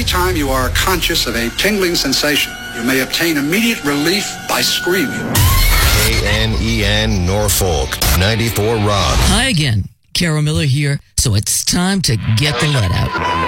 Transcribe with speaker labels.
Speaker 1: time you are conscious of a tingling sensation, you may obtain immediate relief by screaming.
Speaker 2: KNEN Norfolk, 94 Rock.
Speaker 3: Hi again. Carol Miller here. So it's time to get the let out.